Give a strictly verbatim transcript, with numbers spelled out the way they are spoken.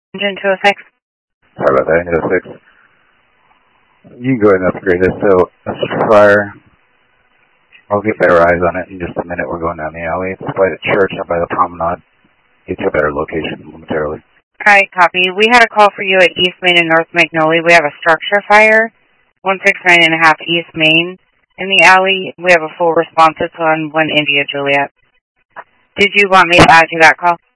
Engine two oh six. Sorry about that, Engine two oh six. You can go ahead and upgrade this. So, let's fire. I'll get better eyes on it in just a minute. We're going down the alley. It's by the church, up by the promenade. Get to a better location momentarily. Alright, copy. We had a call for you at East Main and North Magnolia. We have a structure fire, one sixty-nine and a half East Main. In the alley, we have a full response. It's on one India Juliet. Did you want me to add to that call?